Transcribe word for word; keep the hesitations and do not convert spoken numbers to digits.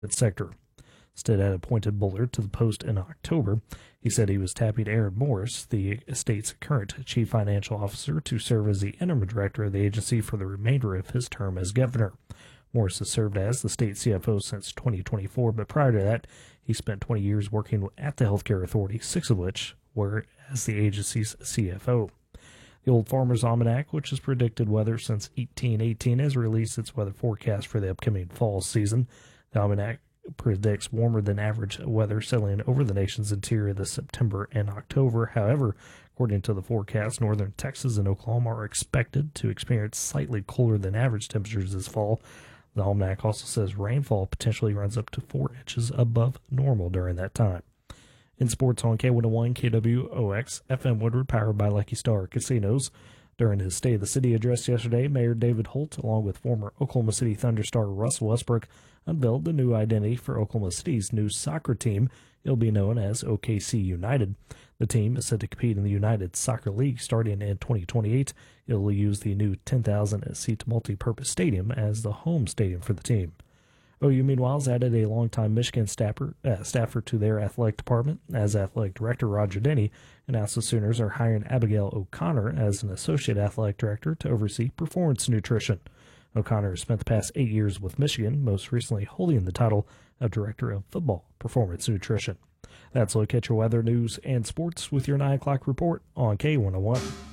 sector. Stead had appointed Bullard to the post in October. He said he was tapping Aaron Morris, the state's current chief financial officer, to serve as the interim director of the agency for the remainder of his term as governor. Morris has served as the state C F O since twenty twenty-four, but prior to that, he spent twenty years working at the Healthcare Authority, six of which were as the agency's C F O. The Old Farmer's Almanac, which has predicted weather since eighteen eighteen, has released its weather forecast for the upcoming fall season. The almanac predicts warmer than average weather settling over the nation's interior this September and October. However, according to the forecast, northern Texas and Oklahoma are expected to experience slightly colder than average temperatures this fall. The almanac also says rainfall potentially runs up to four inches above normal during that time. In sports on K one oh one K W O X F M Woodward, powered by Lucky Star Casinos. During his State of the City address yesterday, Mayor David Holt, along with former Oklahoma City Thunder star Russell Westbrook, unveiled the new identity for Oklahoma City's new soccer team. It'll be known as O K C United. The team is set to compete in the United Soccer League starting in twenty twenty-eight. It'll use the new ten thousand seat multi-purpose stadium as the home stadium for the team. O U, meanwhile, has added a longtime Michigan staffer, uh, staffer to their athletic department. As athletic director, Roger Denny announced the Sooners are hiring Abigail O'Connor as an associate athletic director to oversee performance nutrition. O'Connor has spent the past eight years with Michigan, most recently holding the title of Director of Football Performance Nutrition. That's a look at your weather, news, and sports with your nine o'clock report on K one oh one.